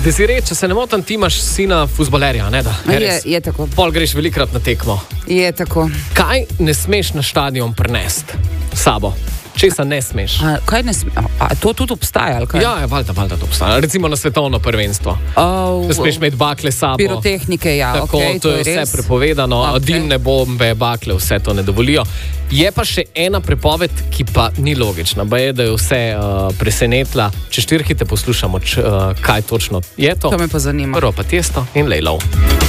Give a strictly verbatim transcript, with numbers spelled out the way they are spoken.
Desiree, če se ne motim, ti imaš sina fuzbalerja, ne da? Je, je tako. Pol greš velikrat na tekmo. Je tako. Kaj ne smeš na stadion prenesti s sabo? Česa ne smeš? A, kaj ne sme, a to tudi obstaja? Ali kaj? Ja, je, valjda, valjda to obstaja. Recimo na svetovno prvenstvo. Oh, ne smeš imeti bakle s sabo. Pirotehnike, ja. Tako, okay, to, to je vse res prepovedano. Okay. Dimne bombe, bakle, vse to ne dovolijo. Je pa še ena prepoved, ki pa ni logična. Ba je, da je vse uh, presenetila. Če štirhite poslušamo, č, uh, kaj točno je to. To me pa zanima. Prvo pa testo in lejlov.